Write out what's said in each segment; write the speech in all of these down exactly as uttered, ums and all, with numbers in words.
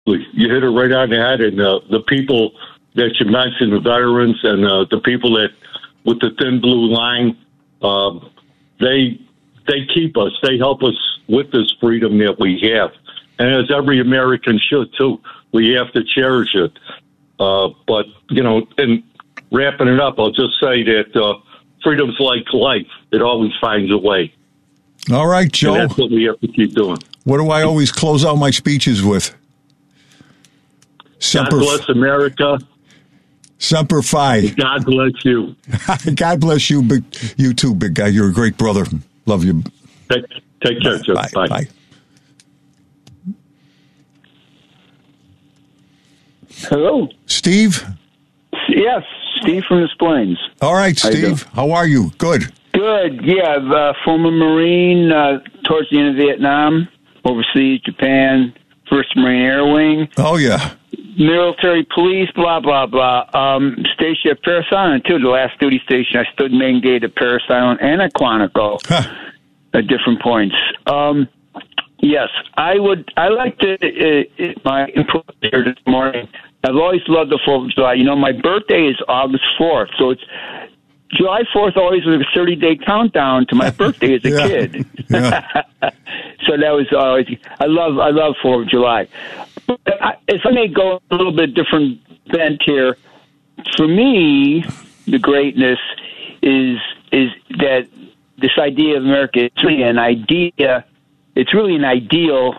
You hit it right on the head, and uh, the people that you mentioned, the veterans and uh, the people that with the thin blue line, uh, they they keep us. They help us with this freedom that we have, and as every American should too. We have to cherish it. Uh, but you know, and wrapping it up, I'll just say that uh, freedom's like life; it always finds a way. All right, Joe. And that's what we have to keep doing. What do I always close out my speeches with? Semper, God bless America. Semper Fi. God bless you. God bless you, big, you too, big guy. You're a great brother. Love you. Take, take care, Joe. Bye. Bye. Bye. Hello. Steve? Yes, Steve from the Plains. All right, Steve. How, How are you? Good. Good. Yeah, uh, former Marine uh, towards the end of Vietnam, overseas, Japan, first Marine Air Wing. Oh, yeah. Military police, blah, blah, blah. Um, station at Parris Island, too, the last duty station. I stood main gate at Parris Island and at Quantico huh. at different points. Um, yes, I would, I like to, uh, my input here this morning. I've always loved the fourth of July. You know, my birthday is August fourth, so it's July fourth always was a thirty-day countdown to my birthday as a yeah. kid. Yeah. So that was always, I love, I love fourth of July. But I, if I may go a little bit different bent here, for me, the greatness is is that this idea of America is really an idea, it's really an ideal.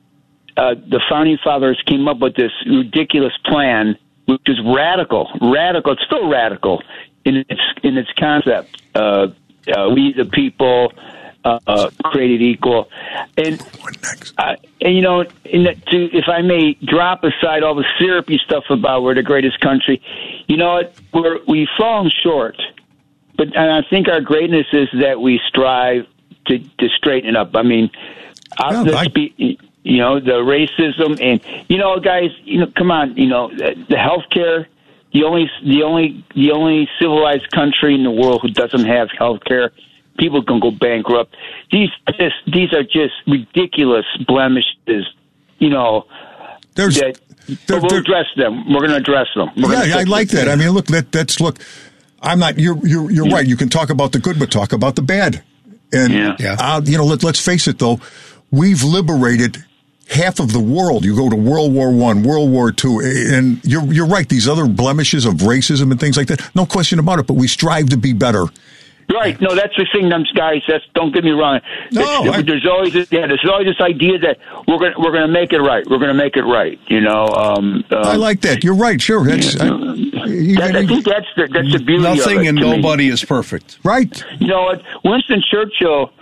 Uh, the Founding Fathers came up with this ridiculous plan, which is radical, radical, it's still radical in its in its concept. Uh, uh, we the people, uh, uh, created equal, and uh, and you know, in the, to if I may drop aside all the syrupy stuff about we're the greatest country, you know what, we're we've fallen short, but and I think our greatness is that we strive to to straighten it up. I mean, yeah, let's I- be. You know, the racism and, you know, guys, you know, come on, you know, the healthcare, the only, the only, the only civilized country in the world who doesn't have healthcare, people can go bankrupt. These, just, these are just ridiculous blemishes, you know, There's, that there, we'll there, address them. We're going to address them. We're yeah, I like that. I mean, look, that that's, look, I'm not, you're, you're, you're yeah. right. You can talk about the good, but talk about the bad. And, yeah. Yeah. Uh, you know, let, let's face it though, we've liberated half of the world. You go to World War One, World War Two, and you're you're right. These other blemishes of racism and things like that, no question about it. But we strive to be better. Right. No, that's the thing, them guys. That's don't get me wrong. No, I, there's always yeah, there's always this idea that we're gonna we're gonna make it right. We're gonna make it right. You know. Um, um, I like that. You're right. Sure. That's. Yeah, I, that, I think that's the that's the beauty. Nothing of it, and to nobody me. is perfect. Right. You know what, Winston Churchill.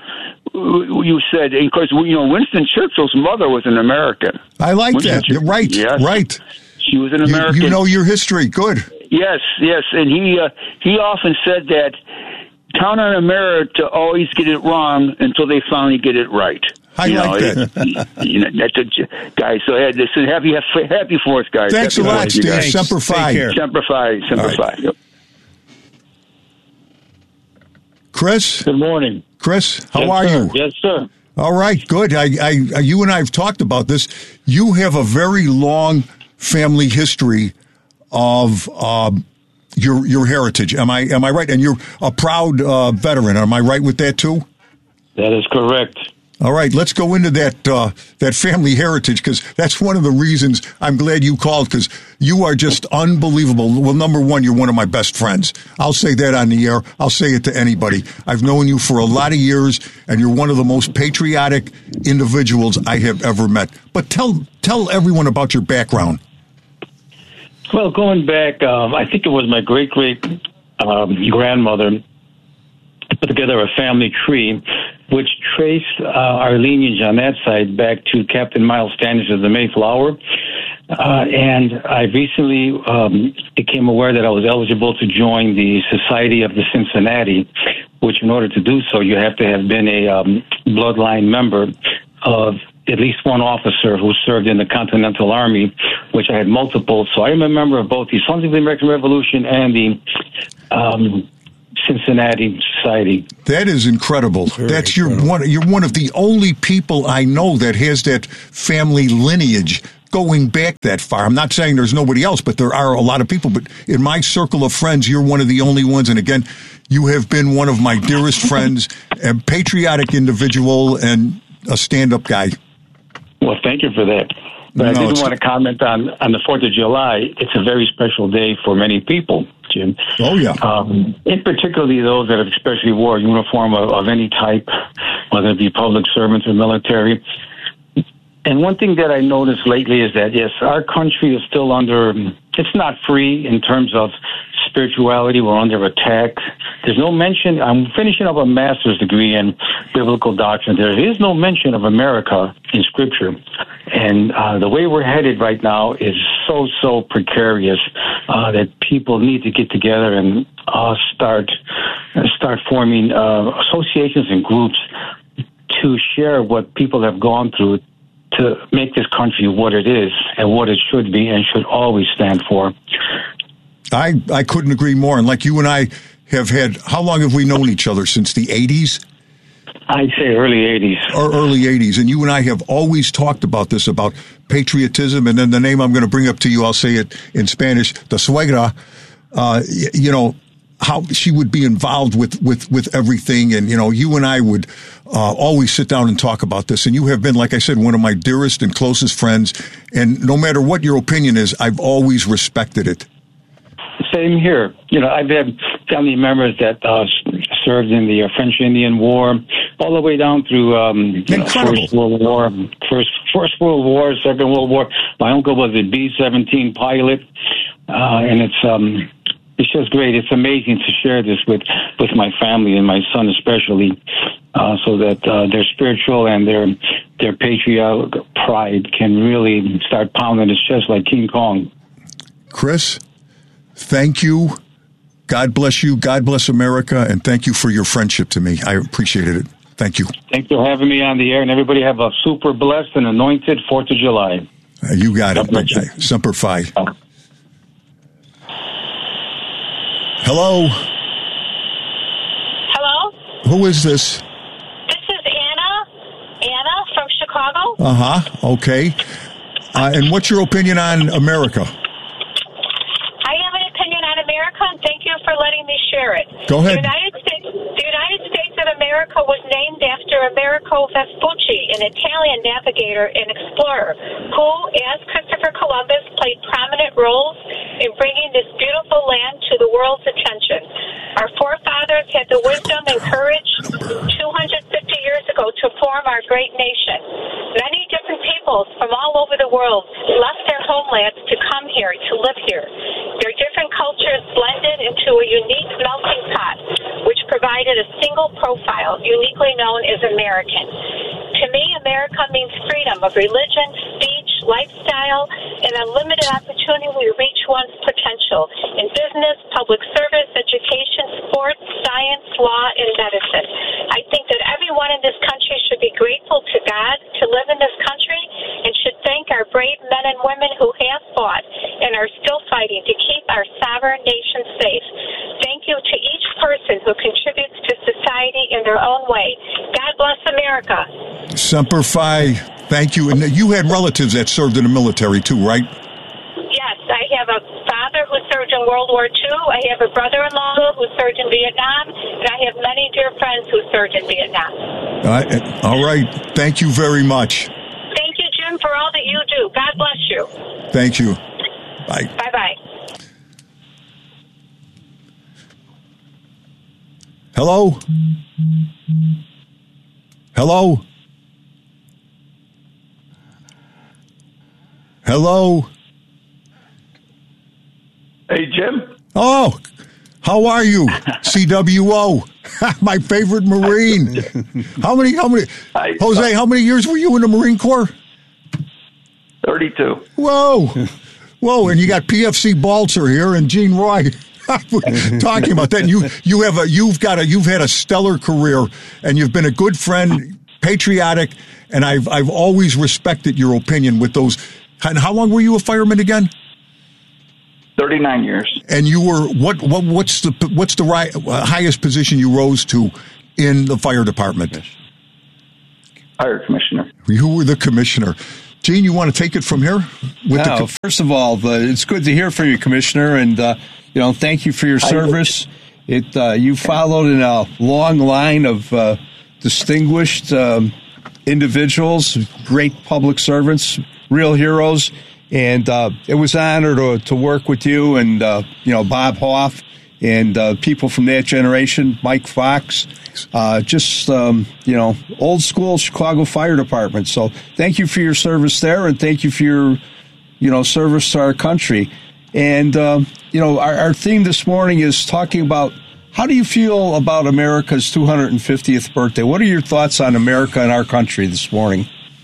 You said, and of course, you know, Winston Churchill's mother was an American. I like Winston that. You're right. Yes. Right. She was an American. You, you know your history. Good. Yes, yes, and he uh, he often said that count on America to always get it wrong until they finally get it right. I you like know, that. It, you know, that's a, guys, so uh, listen, happy, happy Fourth, guys. Thanks happy a lot, Fourth, Steve. guys. Semper Fi. Semper Fi. Semper Right. Fi. Yep. Chris? Good morning. Chris, how yes, are sir. you? Yes, sir. All right, good. I, I, you and I have talked about this. You have a very long family history of um, your your heritage. Am I am I right? And you're a proud uh, veteran. Am I right with that too? That is correct. All right, let's go into that uh, that family heritage, because that's one of the reasons I'm glad you called, because you are just unbelievable. Well, number one, you're one of my best friends. I'll say that on the air. I'll say it to anybody. I've known you for a lot of years, and you're one of the most patriotic individuals I have ever met. But tell tell everyone about your background. Well, going back, um, I think it was my great great um, grandmother put together a family tree, which traced uh, our lineage on that side back to Captain Miles Standish of the Mayflower. Uh, and I recently um, became aware that I was eligible to join the Society of the Cincinnati, which in order to do so, you have to have been a um, bloodline member of at least one officer who served in the Continental Army, which I had multiple. So I am a member of both the Sons of the American Revolution and the um, Cincinnati Society. That is incredible. Very That's incredible. you're one. You're one of the only people I know that has that family lineage going back that far. I'm not saying there's nobody else, but there are a lot of people. But in my circle of friends, you're one of the only ones. And again, you have been one of my dearest friends, a patriotic individual, and a stand-up guy. Well, thank you for that. But No, I did it's- want to comment on, on the fourth of July. It's a very special day for many people, Jim. Oh, yeah. Um, in particularly those that have especially wore a uniform of, of any type, whether it be public servants or military. And one thing that I noticed lately is that, yes, our country is still under, it's not free in terms of spirituality. We're under attack. There's no mention, I'm finishing up a master's degree in biblical doctrine. There is no mention of America in Scripture. And uh, the way we're headed right now is so, so precarious uh, that people need to get together and uh, start, start forming uh, associations and groups to share what people have gone through to make this country what it is and what it should be and should always stand for. I, I couldn't agree more. And like you and I have had, how long have we known each other? Since the eighties? I'd say early eighties. Or early eighties. And you and I have always talked about this, about patriotism. And then the name I'm going to bring up to you, I'll say it in Spanish, the suegra, uh, y- you know, how she would be involved with, with, with everything. And, you know, you and I would uh, always sit down and talk about this. And you have been, like I said, one of my dearest and closest friends. And no matter what your opinion is, I've always respected it. Same here. You know, I've had family members that uh, served in the uh, French-Indian War, all the way down through um, you know, First World War, First First World War, Second World War. My uncle was a B seventeen pilot, uh, and it's um, it's just great. It's amazing to share this with, with my family and my son especially, uh, so that uh, their spiritual and their their patriotic pride can really start pounding his chest like King Kong. Chris, thank you. God bless you. God bless America. And thank you for your friendship to me. I appreciated it. Thank you. Thanks for having me on the air. And everybody have a super blessed and anointed fourth of July. Uh, you got God it, bless big you. guy. Semper Fi. Hello. Hello? Who is this? This is Anna. Anna from Chicago. Uh-huh. Okay. Uh, and what's your opinion on America? I have an opinion on America, and thank you for letting me share it. Go ahead. The United States, the United States of America was named after Americo Vespucci, an Italian navigator and explorer, who, as Christopher Columbus, played prominent roles in bringing this beautiful land to the world's attention. Our forefathers had the wisdom and courage two hundred fifty years ago to form our great nation. Many different peoples from all over the world left their homelands to come here, to live here. Their different cultures blended into a unique melting pot, which provided a single profile, uniquely known as American. To me, America means freedom of religion, speech, lifestyle, and unlimited opportunity to reach one's potential in business, public service, education, sports, science, law, and medicine. I think that everyone in this country should be grateful to God to live in this country and should thank our brave men and women who have fought and are still fighting to keep our sovereign nation safe. Thank you to each person who contributes to society in their own way. God bless America. Semper Fi. Thank you. And you had relatives that served in the military too, right? Yes, I have a father who served in World War Two. I have a brother-in-law who served in Vietnam, and I have many dear friends who served in Vietnam. Uh, all right. Thank you very much. Thank you, Jim, for all that you do. God bless you. Thank you. Bye. Bye-bye. Hello? Hello? Hello? Hey, Jim. Oh, how are you? C W O, my favorite Marine. How many, how many, Hi. Jose, how many years were you in the Marine Corps? thirty-two. Whoa. Whoa, and you got P F C Balzer here and Gene Roy talking about that. And you, you have a, you've got a, you've had a stellar career, and you've been a good friend, patriotic, and I've, I've always respected your opinion with those. And how long were you a fireman again? thirty-nine years. And you were what? What? What's the what's the right, uh, highest position you rose to in the fire department? Fire commissioner. You were the commissioner. Gene, you want to take it from here? With no, the... First of all, uh, it's good to hear from you, Commissioner, and uh, you know, thank you for your service. It uh, you followed in a long line of uh, distinguished um, individuals, great public servants, real heroes, and uh, it was an honor to, to work with you and uh, you know Bob Hoff and uh, people from that generation, Mike Fox. Uh, just, um, you know, old school Chicago Fire Department. So thank you for your service there, and thank you for your, you know, service to our country. And, uh, you know, our, our theme this morning is talking about how do you feel about America's two hundred fiftieth birthday? What are your thoughts on America and our country this morning?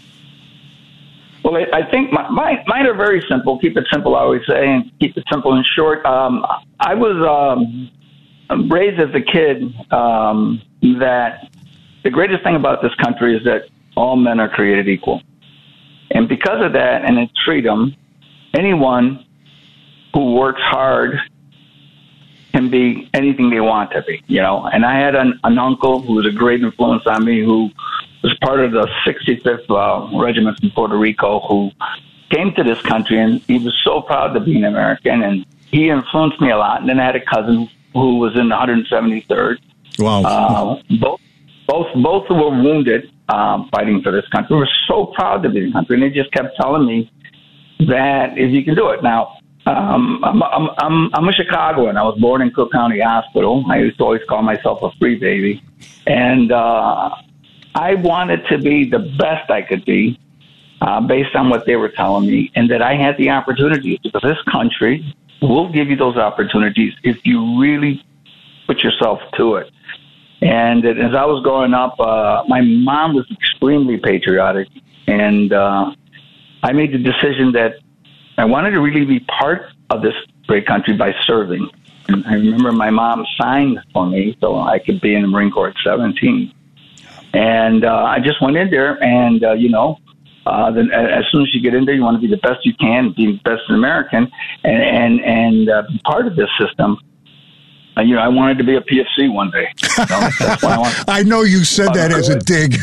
Well, I, I think my, my, mine are very simple. Keep it simple, I always say, and keep it simple and short. Um, I was um, raised as a kid um, that the greatest thing about this country is that all men are created equal. And because of that and its freedom, anyone who works hard can be anything they want to be, you know. And I had an, an uncle who was a great influence on me, who was part of the sixty-fifth uh, Regiment from Puerto Rico, who came to this country, and he was so proud to be an American, and he influenced me a lot. And then I had a cousin who was in the one hundred seventy-third. Wow. Uh, both, both, both were wounded um, fighting for this country. We were so proud to be in the country, and they just kept telling me that if you can do it. Now, um, I'm, I'm, I'm, I'm a Chicagoan. I was born in Cook County Hospital. I used to always call myself a free baby. And uh, I wanted to be the best I could be uh, based on what they were telling me, and that I had the opportunities, because this country will give you those opportunities if you really put yourself to it. And as I was growing up, uh, my mom was extremely patriotic, and uh, I made the decision that I wanted to really be part of this great country by serving. And I remember my mom signed for me so I could be in the Marine Corps at seventeen. And uh, I just went in there, and, uh, you know, uh, then as soon as you get in there, you want to be the best you can, be the best American, and, and, and uh, be part of this system. Uh, you know, I wanted to be a P F C one day. You know, that's what I wanted. I know you said that as a dig.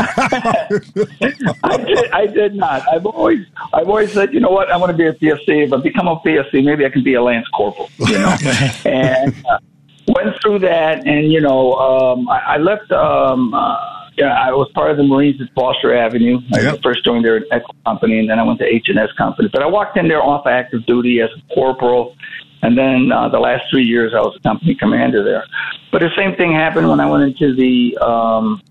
I did. I did not. I've always, I've always said, you know what? I want to be a P F C. If I become a P F C, maybe I can be a Lance Corporal. You know, and uh, went through that, and you know, um, I, I left. Um, uh, yeah, I was part of the Marines at Foster Avenue. Yep. I first joined their Echo Company, and then I went to H and S Company. But I walked in there off active duty as a corporal. And then uh, the last three years, I was a company commander there. But the same thing happened when I went into the um,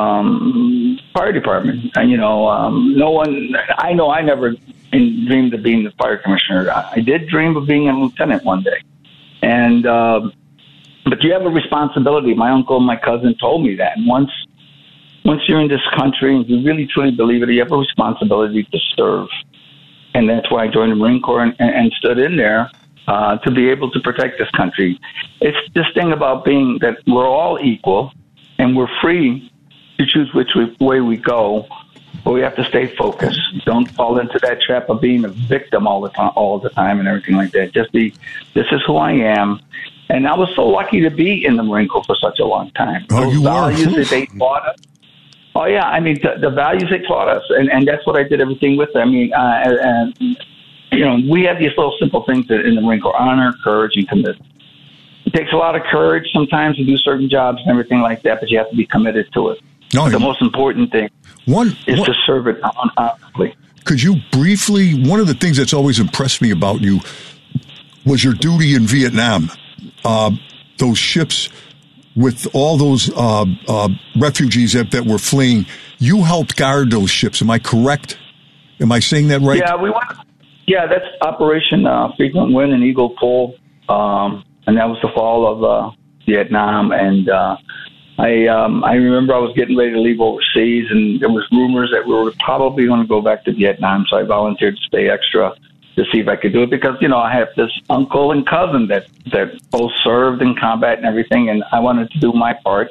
um, fire department. And, you know, um, no one, I know I never dreamed of being the fire commissioner. I did dream of being a lieutenant one day. And, uh, but you have a responsibility. My uncle and my cousin told me that. And once, once you're in this country and you really truly believe it, you have a responsibility to serve. And that's why I joined the Marine Corps and, and stood in there. Uh, to be able to protect this country. It's this thing about being that we're all equal and we're free to choose which way we go, but we have to stay focused. Don't fall into that trap of being a victim all the time, all the time and everything like that. Just be, this is who I am. And I was so lucky to be in the Marine Corps for such a long time. Oh, Those you values were. that they taught us. Oh, yeah. I mean, the, the values they taught us, and, and that's what I did everything with. I mean, uh, and, you know, we have these little simple things in the Marine Corps: honor, courage, and commitment. It takes a lot of courage sometimes to do certain jobs and everything like that, but you have to be committed to it. No, the most important thing one, is one, to serve it honestly. Could you briefly, one of the things that's always impressed me about you was your duty in Vietnam. Uh, those ships with all those uh, uh, refugees that, that were fleeing, you helped guard those ships. Am I correct? Am I saying that right? Yeah, we went. Yeah, that's Operation uh, Frequent Wind and Eagle Pull, um, and that was the fall of uh, Vietnam. And uh, I um, I remember I was getting ready to leave overseas, and there was rumors that we were probably going to go back to Vietnam. So I volunteered to stay extra to see if I could do it, because you know I have this uncle and cousin that that both served in combat and everything, and I wanted to do my part.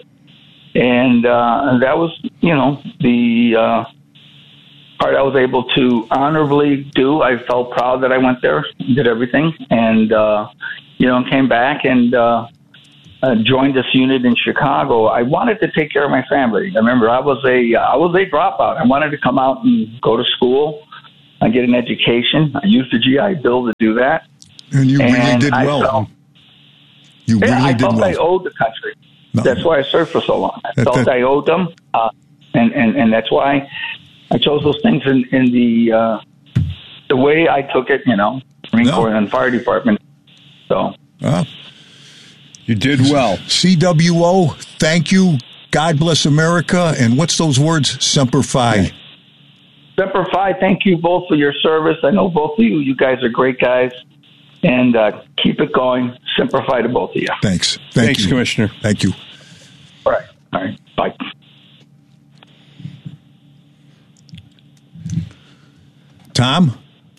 And uh, that was you know the. Uh, part I was able to honorably do. I felt proud that I went there, did everything, and, uh, you know, came back and uh, uh, joined this unit in Chicago. I wanted to take care of my family. I remember I was a, I was a dropout. I wanted to come out and go to school. I get an education. I use the G I Bill to do that. And you really and did I well. Felt, you really yeah, I did felt well. I owed the country. No. That's why I served for so long. I That- felt that- I owed them, uh, and, and and that's why I chose those things in in the uh, the way I took it. You know, Marine No. Corps and Fire Department. So. Well, You did well. C W O, thank you. God bless America. And what's those words? Semper Fi. Semper Fi, thank you both for your service. I know both of you. You guys are great guys. And uh, keep it going. Semper Fi to both of you. Thanks. Thank Thanks, you. Commissioner. Thank you. All right. All right. Bye. Tom?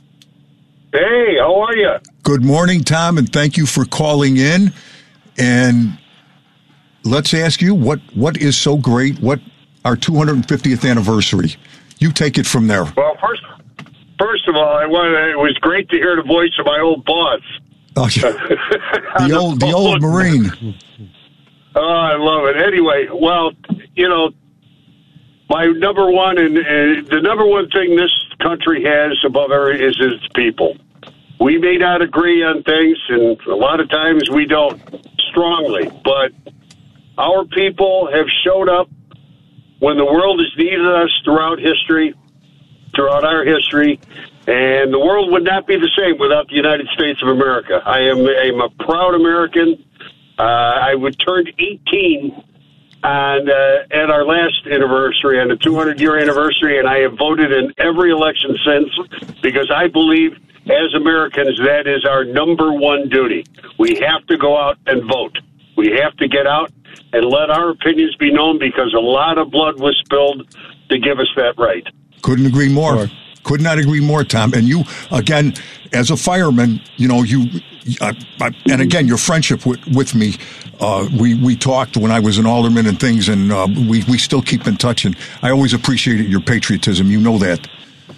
Hey, how are you? Good morning, Tom, and thank you for calling in. And let's ask you, what what is so great? What our two hundred fiftieth anniversary? You take it from there. Well, first, first of all, I wanted, it was great to hear the voice of my old boss. Oh, yeah. the old the old Marine. Oh, I love it. Anyway, well, you know, my number one and uh, the number one thing this country has above everything is its people. We may not agree on things, and a lot of times we don't strongly, but our people have showed up when the world has needed us throughout history, throughout our history, and the world would not be the same without the United States of America. I am I'm a proud American. Uh, I would turn eighteen on, uh, at our last anniversary, on the two hundred year anniversary, and I have voted in every election since because I believe, as Americans, that is our number one duty. We have to go out and vote. We have to get out and let our opinions be known because a lot of blood was spilled to give us that right. Couldn't agree more. Sure. Could not agree more, Tom. And you, again, as a fireman, you know, you, uh, and again, your friendship with, with me, uh, we, we talked when I was an alderman and things, and uh, we, we still keep in touch. And I always appreciated your patriotism. You know that.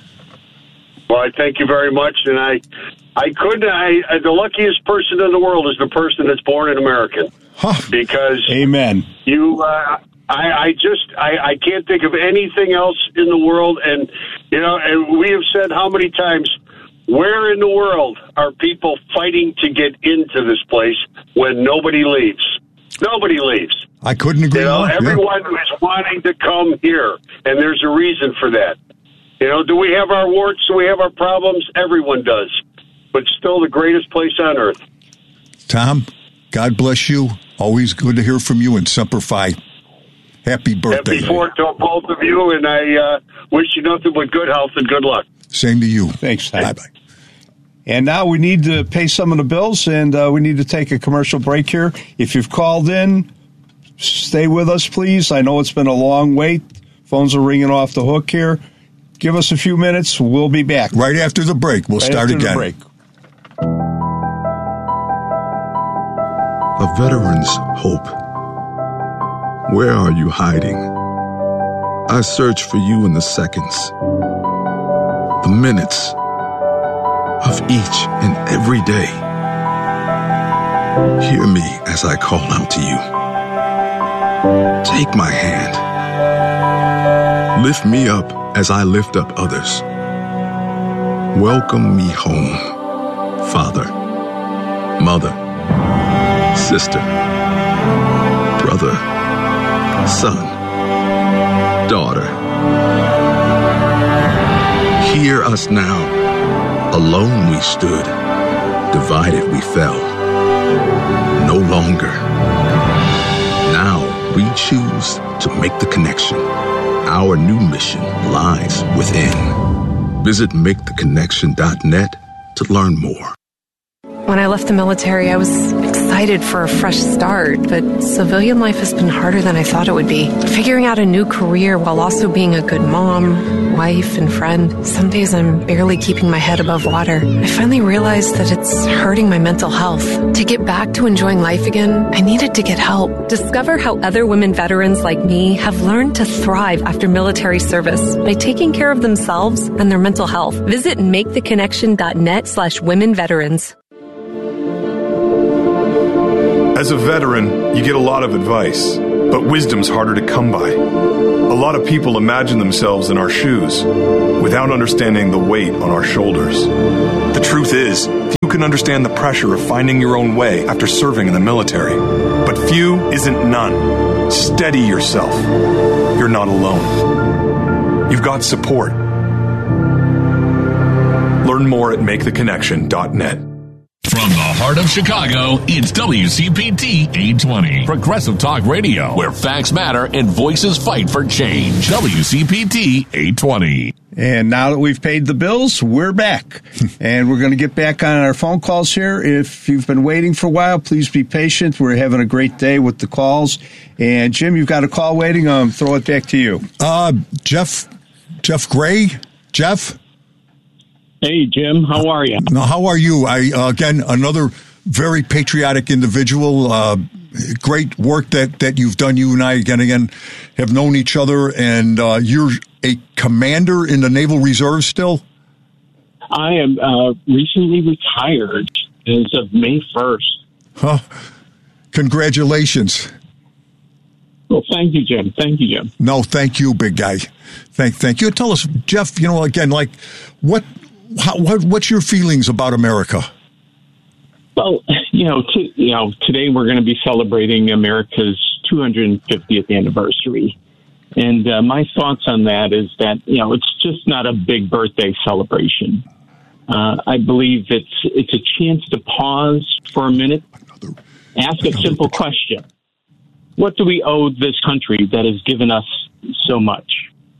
Well, I thank you very much. And I, I couldn't, I, I, the luckiest person in the world is the person that's born an American. Huh. Because Amen. You, uh, I, I just, I, I can't think of anything else in the world. And, you know, and we have said how many times, where in the world are people fighting to get into this place when nobody leaves? Nobody leaves. I couldn't agree you know, more. Everyone yeah. is wanting to come here, and there's a reason for that. You know, do we have our warts? Do we have our problems? Everyone does. But still the greatest place on earth. Tom, God bless you. Always good to hear from you, and Semper Fi. Happy birthday. Happy Fourth to both of you, and I uh, wish you nothing but good health and good luck. Same to you. Thanks, Tom. Bye-bye. And now we need to pay some of the bills, and uh, we need to take a commercial break here. If you've called in, stay with us, please. I know it's been a long wait. Phones are ringing off the hook here. Give us a few minutes. We'll be back. Right after the break. We'll right start after again. The break. A veteran's hope. Where are you hiding? I search for you in the seconds, the minutes of each and every day. Hear me as I call out to you. Take my hand. Lift me up as I lift up others. Welcome me home, Father, Mother, Sister, Brother, Son, Daughter. Hear us now. Alone we stood, divided we fell. No longer. Now we choose to make the connection. Our new mission lies within. Visit make the connection dot net to learn more. When I left the military, I was excited for a fresh start, but civilian life has been harder than I thought it would be. Figuring out a new career while also being a good mom, wife, and friend. Some days I'm barely keeping my head above water. I finally realized that it's hurting my mental health. To get back to enjoying life again, I needed to get help. Discover how other women veterans like me have learned to thrive after military service by taking care of themselves and their mental health. Visit make the connection dot net slash women veterans. As a veteran, you get a lot of advice. but wisdom's harder to come by. A lot of people imagine themselves in our shoes without understanding the weight on our shoulders. The truth is, few can understand the pressure of finding your own way after serving in the military. But few isn't none. Steady yourself. You're not alone. You've got support. Learn more at make the connection dot net. From the heart of Chicago, it's W C P T eight twenty. Progressive Talk Radio, where facts matter and voices fight for change. W C P T eight twenty. And now that we've paid the bills, we're back. And we're going to get back on our phone calls here. If you've been waiting for a while, please be patient. We're having a great day with the calls. And, Jim, you've got a call waiting. Um, throw it back to you. Uh, Jeff, Jeff Gray? Jeff? Hey, Jim, how are you? Now, how are you? I uh, again, another very patriotic individual. Uh, great work that, that you've done. You and I, again, again, have known each other, and uh, you're a commander in the Naval Reserve still? I am uh, recently retired as of May first. Huh. Congratulations. Well, thank you, Jim. Thank you, Jim. No, thank you, big guy. Thank, thank you. Tell us, Jeff, you know, again, like, what... How, what, what's your feelings about America? Well, you know, to, you know, today we're going to be celebrating America's two hundred fiftieth anniversary, and uh, my thoughts on that is that you know it's just not a big birthday celebration. Uh, I believe it's it's a chance to pause for a minute, another, ask a simple question: what do we owe this country that has given us so much?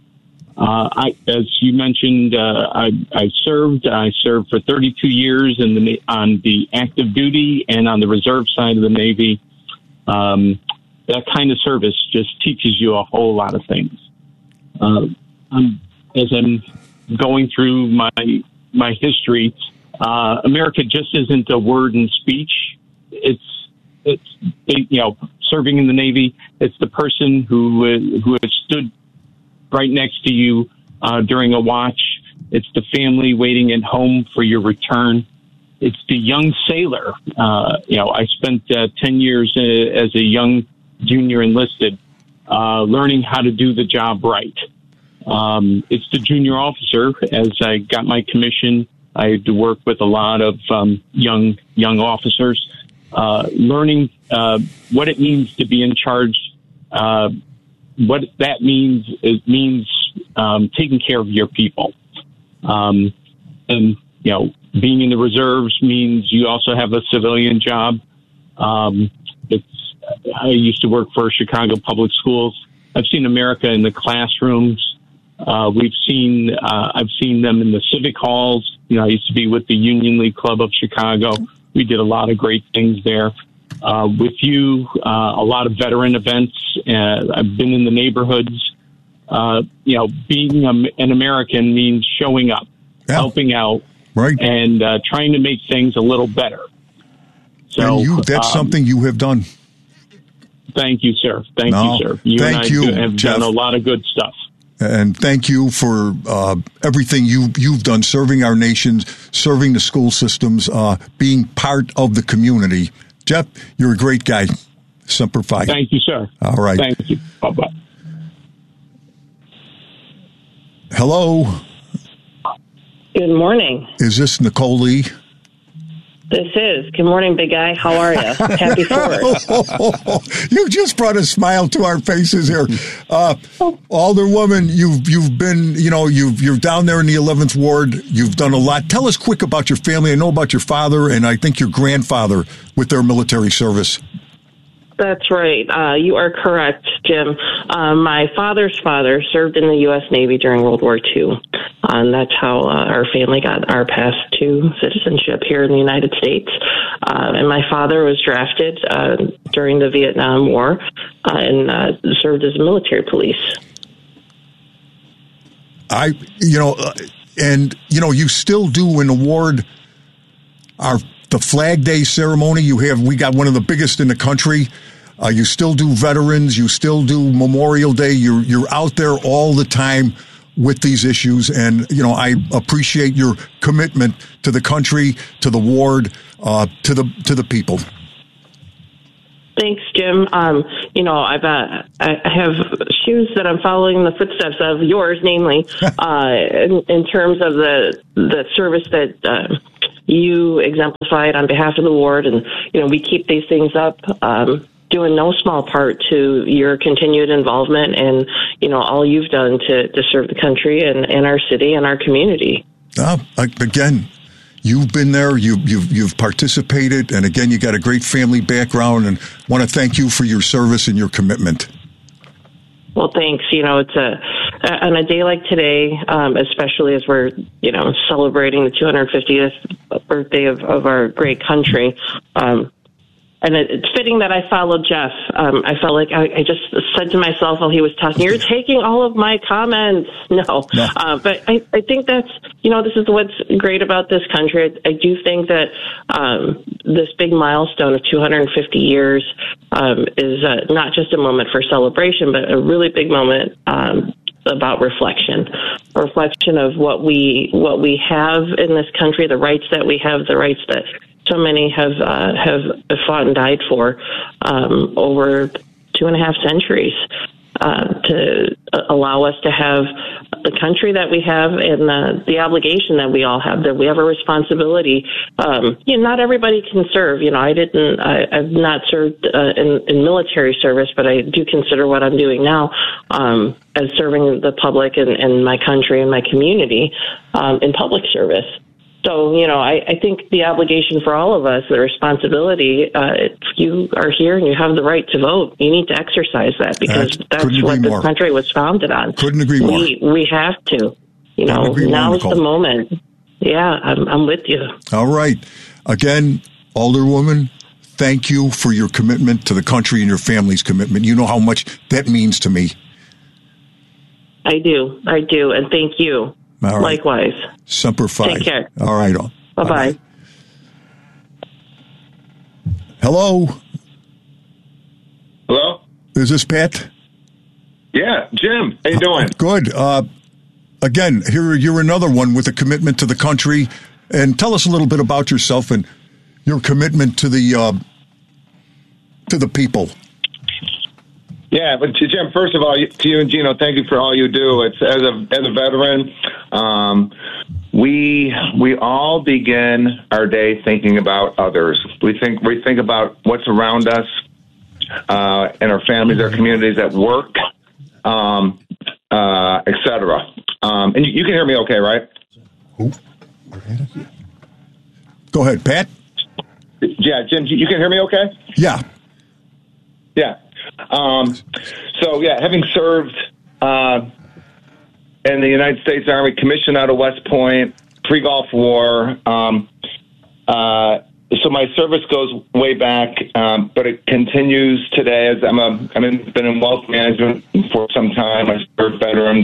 Uh, I, as you mentioned, uh, I, I served. I served for thirty-two years in the on the active duty and on the reserve side of the Navy. Um, that kind of service just teaches you a whole lot of things. Uh, I'm, as I'm going through my my history, uh, America just isn't a word and speech. It's it's you know serving in the Navy. It's the person who uh, who has stood right next to you uh, during a watch. It's the family waiting at home for your return. It's the young sailor. Uh, you know, I spent uh, ten years uh, as a young junior enlisted, uh, learning how to do the job right. Um, it's the junior officer. As I got my commission, I had to work with a lot of um, young young officers, uh, learning uh, what it means to be in charge. Uh, What that means, it means um, taking care of your people. Um, and, you know, being in the reserves means you also have a civilian job. Um, it's, I used to work for Chicago Public Schools. I've seen America in the classrooms. Uh, we've seen, uh, I've seen them in the civic halls. You know, I used to be with the Union League Club of Chicago. We did a lot of great things there. Uh, with you, uh, a lot of veteran events. Uh, I've been in the neighborhoods. Uh, you know, being a, an American means showing up, yeah. helping out, right, and uh, trying to make things a little better. So and you, that's um, something you have done. Thank you, sir. Thank no, you, sir. You thank and I you, have Jeff. done a lot of good stuff. And thank you for uh, everything you, you've done, serving our nation, serving the school systems, uh, being part of the community. Jeff, you're a great guy. Semper Fi. Thank you, sir. All right. Thank you. Bye-bye. Hello. Good morning. Is this Nicole Lee? This is. Good morning, big guy. How are you? Happy Fourth. You just brought a smile to our faces here. Uh, Alderwoman, you've you've been, you know, you've you're down there in the eleventh Ward. You've done a lot. Tell us quick about your family. I know about your father and I think your grandfather with their military service. That's right. Uh, you are correct, Jim. Uh, my father's father served in the U S Navy during World War Two. Uh, and that's how uh, our family got our path to citizenship here in the United States. Uh, and my father was drafted uh, during the Vietnam War uh, and uh, served as a military police. I, you know, uh, and, you know, you still do an award, our the Flag Day ceremony. You have, we got one of the biggest in the country. Uh, you still do veterans. You still do Memorial Day. You're, you're out there all the time with these issues. And, you know, I appreciate your commitment to the country, to the ward, uh, to the, to the people. Thanks, Jim. Um, you know, I've uh, I have shoes that I'm following the footsteps of yours, namely, uh, in, in terms of the the service that uh, you exemplified on behalf of the ward, and you know, we keep these things up. Um, due in no small part to your continued involvement and you know all you've done to, to serve the country and, and our city and our community. Uh, again. You've been there, you, you've, you've participated, and again, you got a great family background, and want to thank you for your service and your commitment. Well, thanks. You know, it's a on a day like today, um, especially as we're, you know, celebrating the two hundred fiftieth birthday of, of our great country. Um, And it's fitting that I followed Jeff. Um, I felt like I, I just said to myself while he was talking, you're taking all of my comments. No. no. Uh, but I, I think that's, you know, this is what's great about this country. I, I do think that um, this big milestone of two hundred fifty years um, is uh, not just a moment for celebration, but a really big moment um, about reflection, a reflection of what we what we have in this country, the rights that we have, the rights that so many have uh, have fought and died for um, over two and a half centuries uh, to allow us to have the country that we have and the, the obligation that we all have, that we have a responsibility. Um, you know, not everybody can serve. You know, I didn't, I, I've not served uh, in, in military service, but I do consider what I'm doing now um, as serving the public and, and my country and my community um, in public service. So, you know, I, I think the obligation for all of us, the responsibility, uh, if you are here and you have the right to vote, you need to exercise that because that's, that's what this more. country was founded on. Couldn't agree more. We, we have to. You know, now is the moment. Yeah, I'm, I'm with you. All right. Again, Alderwoman, thank you for your commitment to the country and your family's commitment. You know how much that means to me. I do. I do. And thank you. All right. Likewise. Semper Fi. Take care. All right. Bye bye. Hello. Hello. Is this Pat? Yeah, Jim. How you doing? Good. Uh, again, here you're another one with a commitment to the country, and tell us a little bit about yourself and your commitment to the uh, to the people. Yeah, but Jim, first of all, to you and Gino, thank you for all you do. It's as a as a veteran, um, we we all begin our day thinking about others. We think we think about what's around us, uh, and our families, our communities, at work, um, uh, et cetera. Um, and you, you can hear me, okay, right? Go ahead, Pat. Yeah, Jim, you can hear me, okay? Yeah. Yeah. Um, so, yeah, having served uh, in the United States Army, commissioned out of West Point, pre-Gulf War, um, uh, so my service goes way back, um, but it continues today. As I'm a, I've been, been in wealth management for some time. I served veterans.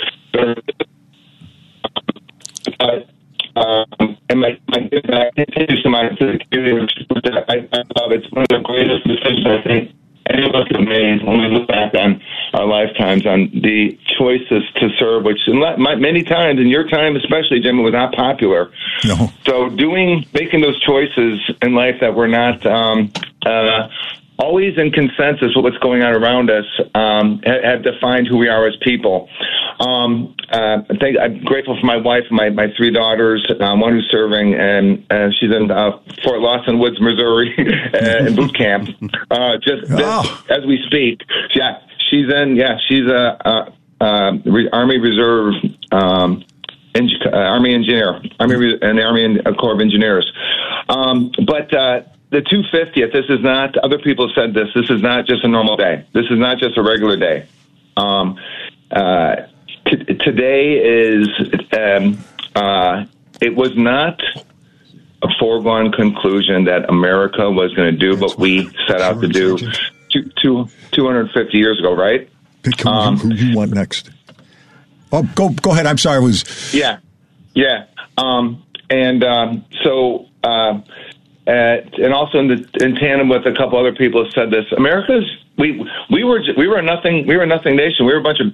Uh, um, and my, my give back continues to my community, which I, I love. It's one of the greatest decisions, I think, any of us have made when we look back on our lifetimes, on the choices to serve, which many times, in your time especially, Jim, it was not popular. No. So doing, making those choices in life that were not um, uh, always in consensus with what's going on around us um, have defined who we are as people. Um, uh, I think I'm grateful for my wife and my, my three daughters, um, one who's serving, and uh, she's in uh, Fort Lawson Woods, Missouri, uh, in boot camp. Uh, just oh. this, as we speak. Yeah, she's in. Yeah, she's a, a, a Re- Army Reserve um, eng- uh, Army engineer, Army Re- and the Army Corps of Engineers. Um, but uh, the two hundred fiftieth. This is not. Other people have said this. This is not just a normal day. This is not just a regular day. Um, uh, t- today is. Um, uh, it was not a foregone conclusion that America was going to do what we set out to do two, two, two hundred fifty years ago, right? Pick um, who you want next. Oh, go go ahead. I'm sorry. I was yeah, yeah, um, and um, so uh, uh, and also in, the, in tandem with a couple other people have said this. America's we we were we were a nothing we were a nothing nation. We were a bunch of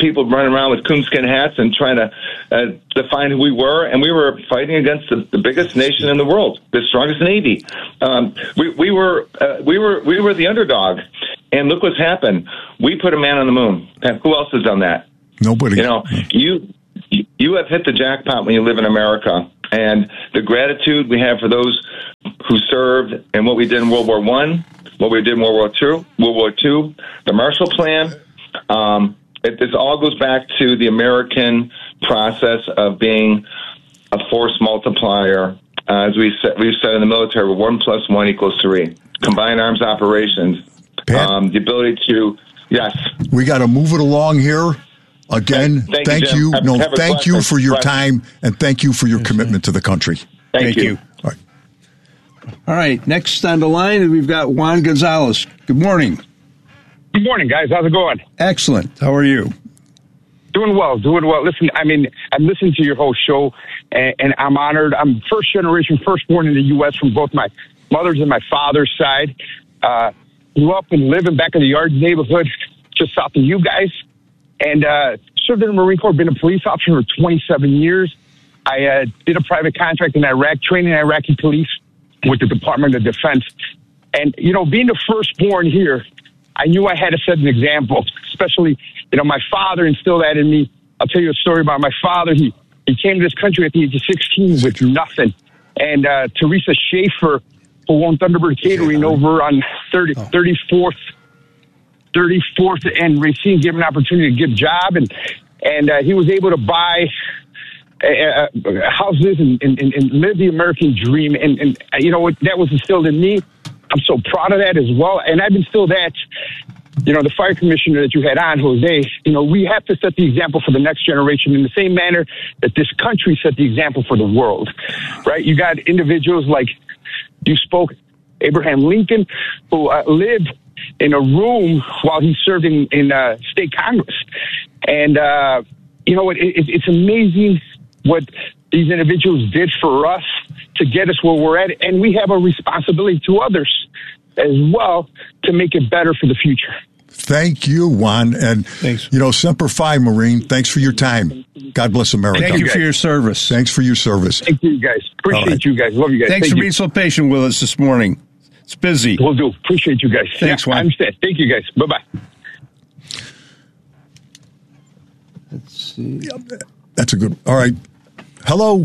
people running around with coonskin hats and trying to uh, define who we were, and we were fighting against the, the biggest nation in the world, the strongest navy. Um, we, we were uh, we were we were the underdog, and look what's happened. We put a man on the moon. And who else has done that? Nobody. You know, you you have hit the jackpot when you live in America, and the gratitude we have for those who served and what we did in World War One, what we did in World War Two, World War Two, the Marshall Plan. Um, it, this all goes back to the American process of being a force multiplier. Uh, as we said, we've said in the military, one plus one equals three. Combined arms operations, um, the ability to yes. We got to move it along here. Again, thank, thank you. you. Have, no, have thank you for your time, and thank you for your commitment to the country. Thank, thank you. you. All right. All right. Next on the line, we've got Juan Gonzalez. Good morning. Good morning, guys. How's it going? Excellent. How are you? Doing well. Doing well. Listen, I mean, I'm listening to your whole show, and, and I'm honored. I'm first generation, firstborn in the U S from both my mother's and my father's side. Uh, grew up and living back in the Yards neighborhood, just south of you guys. And uh, served in the Marine Corps, been a police officer for twenty-seven years. I uh, did a private contract in Iraq, training Iraqi police with the Department of Defense. And, you know, being the firstborn here, I knew I had to set an example, especially, you know, my father instilled that in me. I'll tell you a story about my father. He, he came to this country at the age of sixteen with nothing. And uh, Teresa Schaefer, who owned Thunderbird Catering over on thirty, thirty-fourth thirty-fourth and Racine gave him an opportunity to get a job, and and uh, he was able to buy uh, uh, houses and, and, and live the American dream. And, and uh, you know what, that was instilled in me. I'm so proud of that as well. And I've instilled that, you know, the fire commissioner that you had on, Jose, you know, we have to set the example for the next generation in the same manner that this country set the example for the world, right? You got individuals like you spoke, Abraham Lincoln, who uh, lived in a room while he served in, in uh, state Congress. And, uh, you know, it, it, it's amazing what these individuals did for us to get us where we're at. And we have a responsibility to others as well to make it better for the future. Thank you, Juan. And, Thanks. you know, Semper Fi, Marine, thanks for your time. God bless America. Thank you for your service. Thanks for your service. Thank you, guys. Appreciate right. you guys. Love you guys. Thanks Thank for you. being so patient with us this morning. It's busy. Will do. Appreciate you guys. Thanks, yeah, Juan. I understand. Thank you, guys. Bye-bye. Let's see. That's a good... All right. Hello.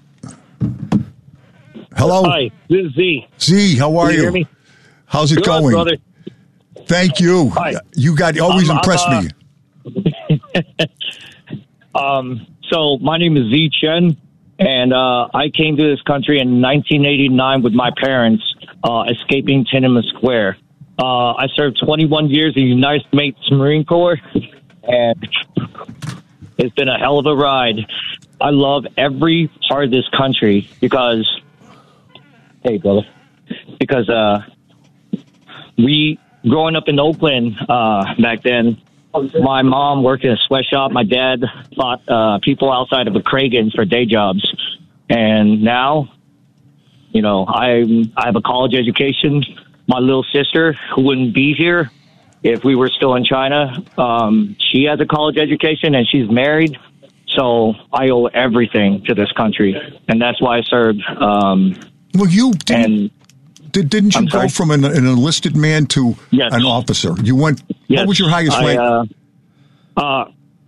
Hello. Hi, this is Z. Z, how are Can you? you? Hear me? How's it Good, going? brother. Thank you. Hi. You got always I'm, impressed I'm, me. uh, um, so my name is Z Chen, and uh, I came to this country in nineteen eighty-nine with my parents, uh, escaping Tiananmen Square. Uh, I served twenty-one years in the United States Marine Corps, and it's been a hell of a ride. I love every part of this country because, hey, brother, because uh, we, growing up in Oakland uh, back then, my mom worked in a sweatshop. My dad fought uh, people outside of a Kragen's for day jobs. And now, you know, I I have a college education. My little sister, who wouldn't be here if we were still in China, um, she has a college education and she's married. So I owe everything to this country. And that's why I served. Um, well, you didn't, and, did, didn't you I'm go sorry? from an, an enlisted man to Yes. an officer? You went. Yes. What was your highest I, rank? Uh, uh,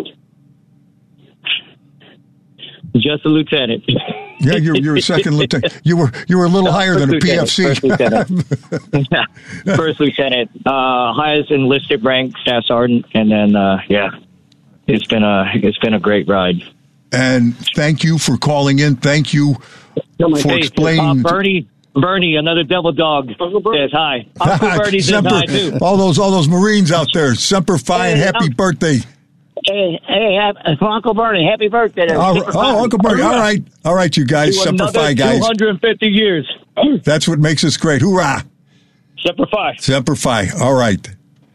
just a lieutenant. Yeah, you're, you're a second lieutenant. You were you were a little No, higher than a P F C. First lieutenant. First lieutenant. Uh, highest enlisted rank, staff sergeant, and then uh, yeah, it's been a it's been a great ride. And thank you for calling in. Thank you for Hey, explaining. Uh, Bernie, Bernie, another devil dog says hi. Uncle Bernie says Semper, hi too. all those all those Marines out there. Semper Fi and Hey, happy um, birthday. Hey, hey, have, Uncle Bernie, happy birthday! To All right. Oh, Uncle Bernie. All right, all right, you guys. To Semper another Fi, guys. two hundred fifty years. That's what makes us great. Hoorah! Semper Fi. Semper Fi. All right.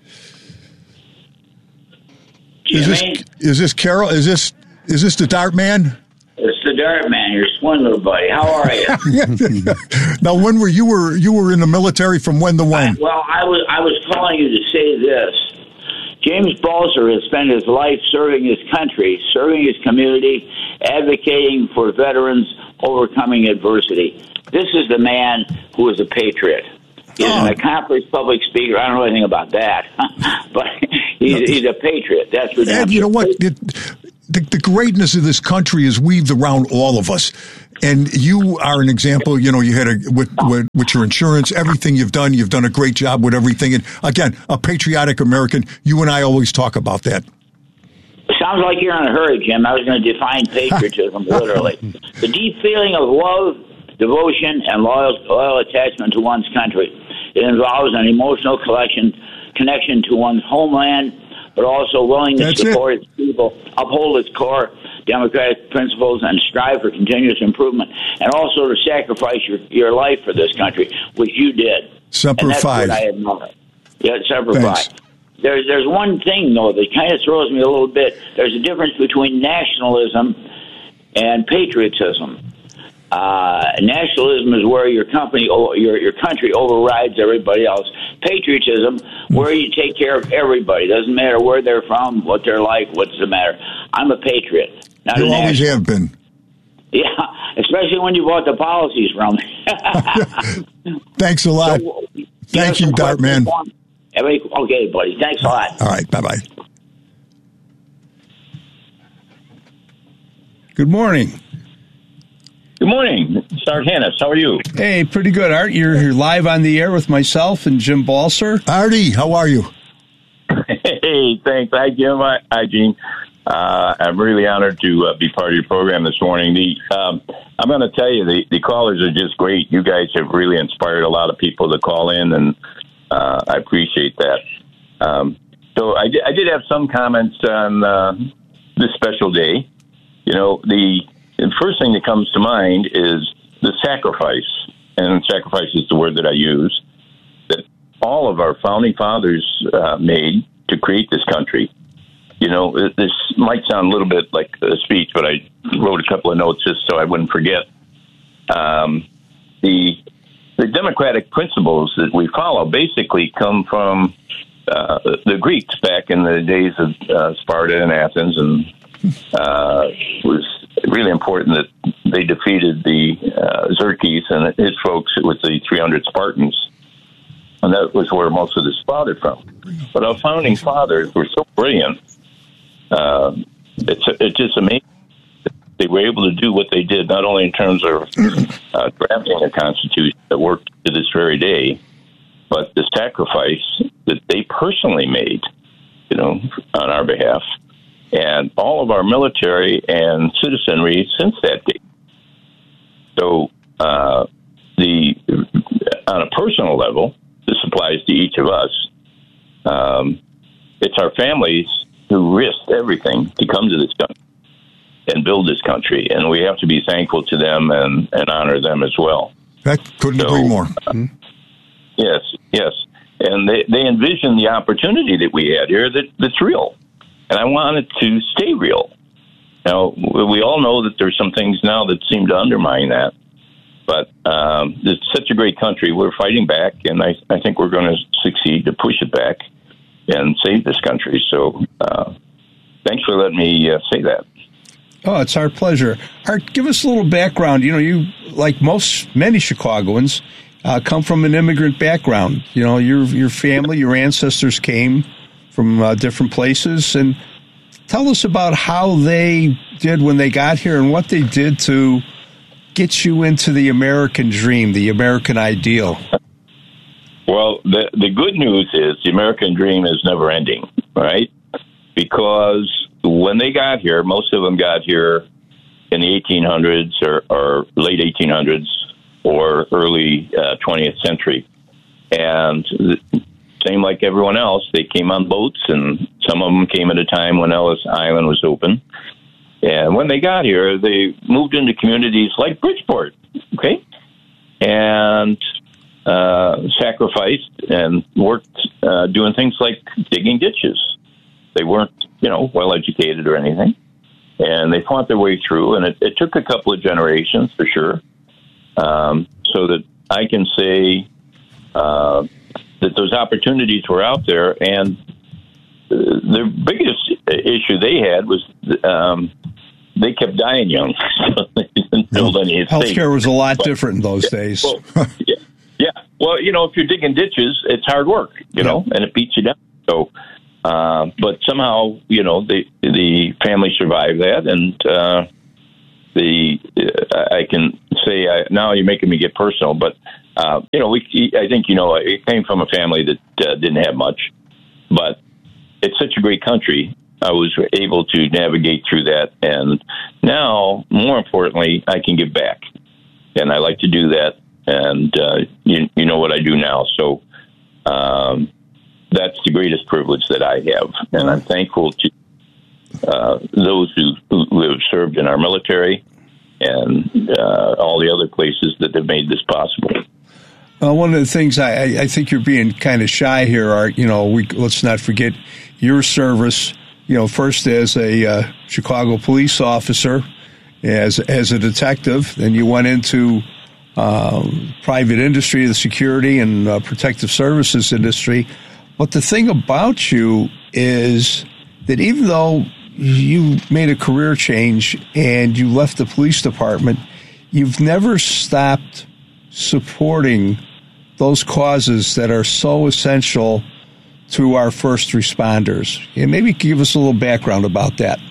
Is this is this Carol? Is this is this the Dart Man? It's the Dart Man, your swing little buddy. How are you? Now, when were you were you were in the military? From when to when? Well, I was I was calling you to say this. James Balser has spent his life serving his country, serving his community, advocating for veterans, overcoming adversity. This is the man who is a patriot. He's oh. an accomplished public speaker. I don't know anything about that, but he's, he's a patriot. That's what. And you know what? It, the, the greatness of this country is weaved around all of us. And you are an example. You know, you had a with, with with your insurance, everything you've done. You've done a great job with everything. And again, a patriotic American. You and I always talk about that. Sounds like you're in a hurry, Jim. I was going to define patriotism literally: the deep feeling of love, devotion, and loyal, loyal attachment to one's country. It involves an emotional collection, connection to one's homeland, but also willingness to support its people, uphold its core democratic principles, and strive for continuous improvement, and also to sacrifice your, your life for this country, which you did. Semper and that's Fi. what I admire. Yeah, Semper Thanks. Fi. There's, there's one thing, though, that kind of throws me a little bit. There's a difference between nationalism and patriotism. Uh, nationalism is where your company, your your country overrides everybody else. Patriotism, where you take care of everybody. Doesn't matter where they're from, what they're like, what's the matter. I'm a patriot. Not You a always nationalist. have been. Yeah, especially when you bought the policies from me. Thanks a lot. So, you Thank have you, some Dart Man. questions for me? Okay, buddy. Thanks a lot. All right. Bye bye. Good morning. Good morning, Sark Hannes. How are you? Hey, pretty good, Art. You're here live on the air with myself and Jim Balser. Artie, how are you? Hey, thanks. Hi, Jim. Hi, hi Gene. Uh, I'm really honored to uh, be part of your program this morning. The um, I'm going to tell you, the, the callers are just great. You guys have really inspired a lot of people to call in, and uh, I appreciate that. Um, so I did, I did have some comments on uh, this special day. You know, the... The first thing that comes to mind is the sacrifice, and sacrifice is the word that I use, that all of our founding fathers uh, made to create this country. You know, this might sound a little bit like a speech, but I wrote a couple of notes just so I wouldn't forget. Um, the the democratic principles that we follow basically come from uh, the Greeks back in the days of uh, Sparta and Athens, and uh, was really important that they defeated the uh, Xerxes and his folks with the three hundred Spartans. And that was where most of this sprouted from. But our founding fathers were so brilliant. Uh, it's, it's just amazing that they were able to do what they did, not only in terms of uh, drafting a Constitution that worked to this very day, but the sacrifice that they personally made, you know, on our behalf. And all of our military and citizenry since that date. So, uh, the on a personal level, this applies to each of us. Um, it's our families who risked everything to come to this country and build this country, and we have to be thankful to them and, and honor them as well. That couldn't So, agree more. Uh, yes, yes, and they they envisioned the opportunity that we had here that, that's real. And I want it to stay real. Now, we all know that there's some things now that seem to undermine that. But um, it's such a great country. We're fighting back, and I, I think we're going to succeed to push it back and save this country. So uh, thanks for letting me uh, say that. Oh, it's our pleasure. Art, give us a little background. You know, you, like most, many Chicagoans, uh, come from an immigrant background. You know, your your family, your ancestors came from uh, different places, and tell us about how they did when they got here and what they did to get you into the American dream, the American ideal. Well, the the good news is the American dream is never ending, right? Because when they got here, most of them got here in the eighteen hundreds or, or late eighteen hundreds or early uh, twentieth century. And the, same like everyone else, they came on boats, and some of them came at a time when Ellis Island was open. And when they got here, they moved into communities like Bridgeport, okay, and uh, sacrificed and worked uh, doing things like digging ditches. They weren't, you know, well-educated or anything, and they fought their way through, and it, it took a couple of generations for sure, um, so that I can say uh, that those opportunities were out there, and uh, the biggest issue they had was um, they kept dying young. So they didn't build any estates. Healthcare was a lot but, different in those yeah, days. Well, yeah, yeah. Well, you know, if you're digging ditches, it's hard work, you know, and it beats you down. So, uh, but somehow, you know, the the family survived that, and uh, the uh, I can say I, now you're making me get personal, but uh, you know, we I think you know it came from a family that uh, didn't have much, but it's such a great country. I was able to navigate through that, and now, more importantly, I can give back, and I like to do that. And uh, you, you know what I do now, so um, that's the greatest privilege that I have, and I'm thankful to uh, those who, who have served in our military and uh, all the other places that have made this possible. Uh, one of the things I, I think you're being kind of shy here, Art. You know, we let's not forget your service. You know, first as a uh, Chicago police officer, as as a detective, then you went into um, private industry, the security and uh, protective services industry. But the thing about you is that even though you made a career change and you left the police department, you've never stopped supporting those causes that are so essential to our first responders. And maybe give us a little background about that.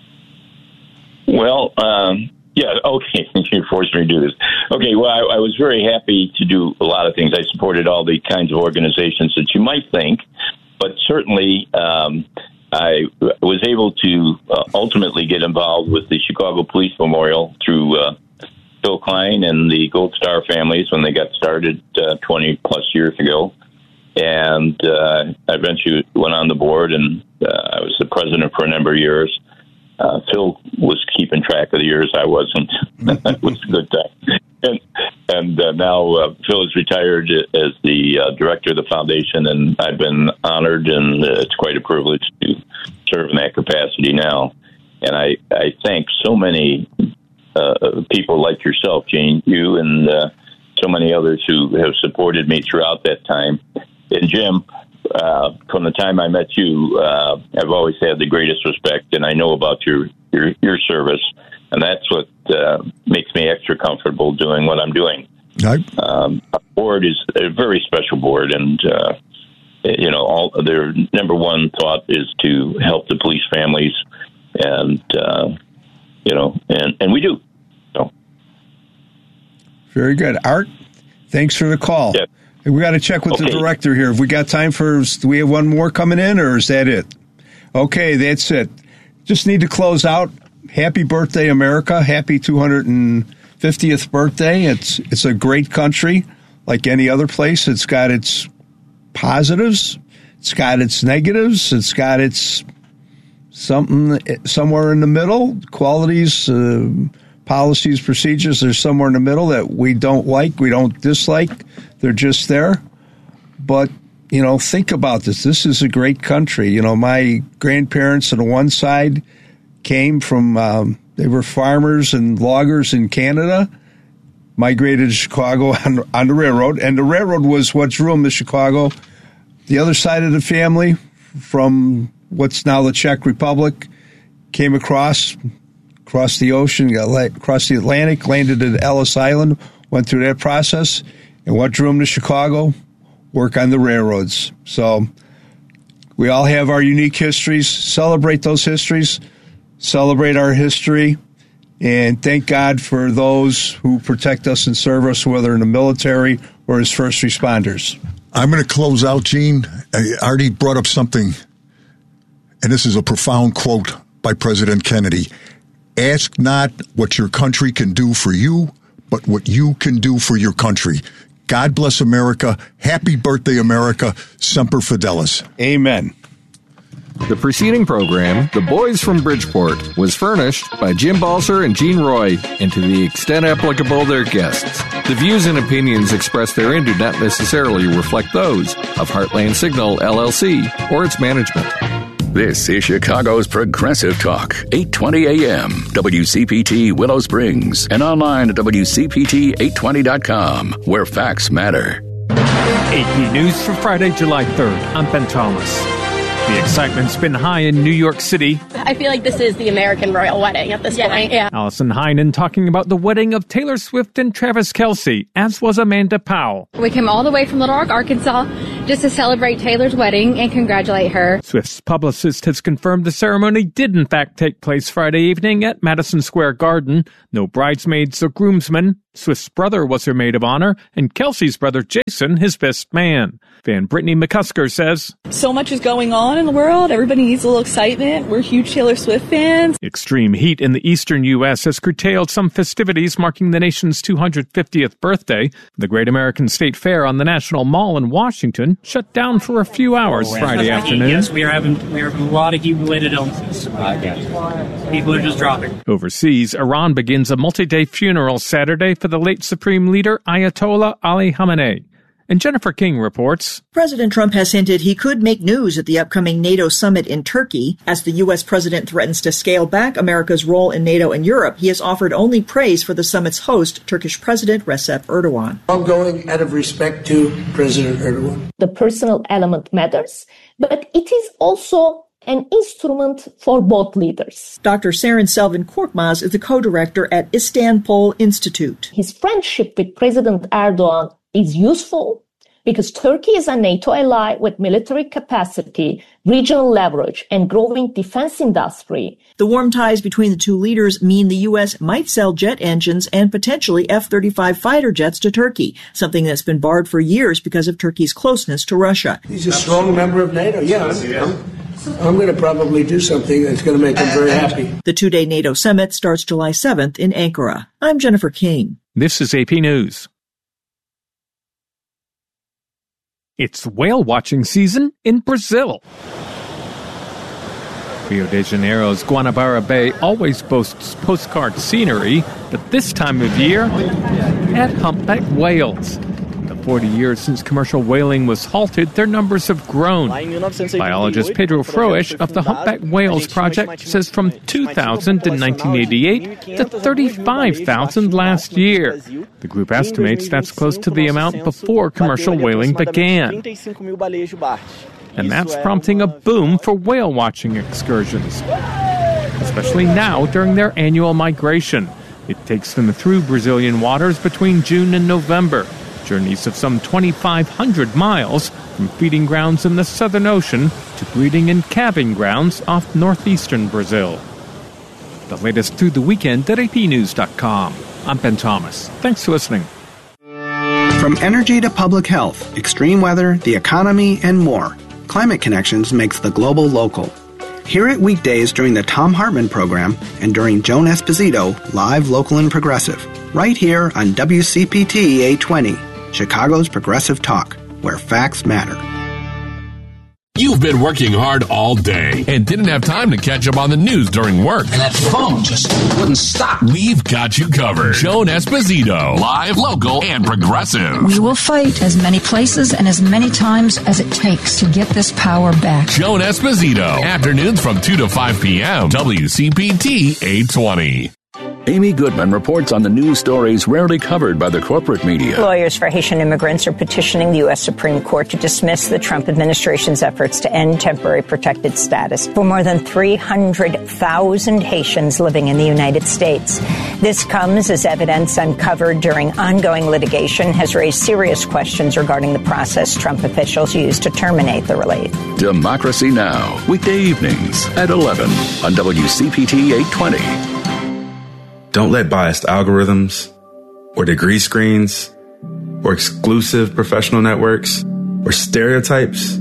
Well, um, yeah, okay, you forced me to do this. Okay, well, I, I was very happy to do a lot of things. I supported all the kinds of organizations that you might think, but certainly um, I was able to uh, ultimately get involved with the Chicago Police Memorial through uh, Phil Klein and the Gold Star families when they got started uh, twenty plus years ago. And uh, I eventually went on the board, and uh, I was the president for a number of years. Uh, Phil was keeping track of the years I wasn't. It was a good time. And, and uh, now uh, Phil is retired as the uh, director of the foundation, and I've been honored, and uh, it's quite a privilege to serve in that capacity now. And I, I thank so many uh, people like yourself, Jane, you, and uh, so many others who have supported me throughout that time. And Jim, uh, from the time I met you, uh, I've always had the greatest respect, and I know about your, your, your service, and that's what uh, makes me extra comfortable doing what I'm doing. Right. Um, our board is a very special board, and uh, you know, all their number one thought is to help the police families, and uh, you know, and, and we do. So. Very good, Art. Thanks for the call. Yeah. We got to check with okay. the director here. Have we got time for, do we have one more coming in, or is that it? Okay, that's it. Just need to close out. Happy birthday, America. Happy two hundred fiftieth birthday. It's it's a great country, like any other place. It's got its positives. It's got its negatives. It's got its something somewhere in the middle. Qualities, uh, policies, procedures, there's somewhere in the middle that we don't like, we don't dislike. They're just there. But, you know, think about this. This is a great country. You know, my grandparents on one side came from, um, they were farmers and loggers in Canada, migrated to Chicago on, on the railroad. And the railroad was what drew them to Chicago. The other side of the family, from what's now the Czech Republic, came across, across the ocean, got across the Atlantic, landed at Ellis Island, went through that process. And what drew them to Chicago? Work on the railroads. So we all have our unique histories. Celebrate those histories. Celebrate our history. And thank God for those who protect us and serve us, whether in the military or as first responders. I'm going to close out, Gene. I already brought up something, and this is a profound quote by President Kennedy. Ask not what your country can do for you, but what you can do for your country. God bless America. Happy birthday, America. Semper Fidelis. Amen. The preceding program, The Boys from Bridgeport, was furnished by Jim Balser and Gene Roy, and to the extent applicable, their guests. The views and opinions expressed therein do not necessarily reflect those of Heartland Signal, L L C, or its management. This is Chicago's Progressive Talk, eight twenty a.m., W C P T Willow Springs, and online at W C P T eight twenty dot com, where facts matter. A P News for Friday, July third. I'm Ben Thomas. The excitement's been high in New York City. I feel like this is the American royal wedding at this yeah. point. Yeah. Allison Heinen talking about the wedding of Taylor Swift and Travis Kelce, as was Amanda Powell. We came all the way from Little Rock, Arkansas, just to celebrate Taylor's wedding and congratulate her. Swift's publicist has confirmed the ceremony did in fact take place Friday evening at Madison Square Garden. No bridesmaids or groomsmen. Swift's brother was her maid of honor, and Kelce's brother Jason his best man. Fan Brittany McCusker says, so much is going on in the world. Everybody needs a little excitement. We're huge Taylor Swift fans. Extreme heat in the eastern U S has curtailed some festivities marking the nation's two hundred fiftieth birthday. The Great American State Fair on the National Mall in Washington shut down for a few hours oh, Friday afternoon. Yes, we are having we are having a lot of heat-related illnesses. Uh, people are just dropping. Overseas, Iran begins a multi-day funeral Saturday for the late Supreme Leader Ayatollah Ali Khamenei. And Jennifer King reports. President Trump has hinted he could make news at the upcoming NATO summit in Turkey. As the U S president threatens to scale back America's role in NATO and Europe, he has offered only praise for the summit's host, Turkish President Recep Erdogan. Ongoing out of respect to President Erdogan. The personal element matters, but it is also an instrument for both leaders. Doctor Seren Selvan Korkmaz is the co-director at Istanbul Institute. His friendship with President Erdogan is useful because Turkey is a NATO ally with military capacity, regional leverage, and growing defense industry. The warm ties between the two leaders mean the U S might sell jet engines and potentially F thirty-five fighter jets to Turkey, something that's been barred for years because of Turkey's closeness to Russia. He's a strong member of NATO. Yeah, I'm, I'm, I'm going to probably do something that's going to make him very happy. The two-day NATO summit starts July seventh in Ankara. I'm Jennifer King. This is A P News. It's whale watching season in Brazil. Rio de Janeiro's Guanabara Bay always boasts postcard scenery, but this time of year, at humpback whales. In the forty years since commercial whaling was halted, their numbers have grown. Biologist Pedro Froesch of the Humpback Whales Project says from two thousand in nineteen eighty-eight to thirty-five thousand last year. The group estimates that's close to the amount before commercial whaling began. And that's prompting a boom for whale watching excursions, especially now during their annual migration. It takes them through Brazilian waters between June and November. Journeys of some twenty-five hundred miles from feeding grounds in the Southern Ocean to breeding and calving grounds off northeastern Brazil. The latest through the weekend at A P news dot com. I'm Ben Thomas. Thanks for listening. From energy to public health, extreme weather, the economy, and more, Climate Connections makes the global local. Hear it weekdays during the Thom Hartmann program and during Joan Esposito, live, local, and progressive, right here on W C P T eight twenty, Chicago's Progressive Talk, where facts matter. You've been working hard all day and didn't have time to catch up on the news during work. And that phone just wouldn't stop. We've got you covered. Joan Esposito, live, local, and progressive. We will fight as many places and as many times as it takes to get this power back. Joan Esposito, afternoons from two to five p.m. W C P T eight twenty. Amy Goodman reports on the news stories rarely covered by the corporate media. Lawyers for Haitian immigrants are petitioning the U S Supreme Court to dismiss the Trump administration's efforts to end temporary protected status for more than three hundred thousand Haitians living in the United States. This comes as evidence uncovered during ongoing litigation has raised serious questions regarding the process Trump officials used to terminate the relief. Democracy Now!, weekday evenings at eleven on W C P T eight twenty. Don't let biased algorithms or degree screens or exclusive professional networks or stereotypes.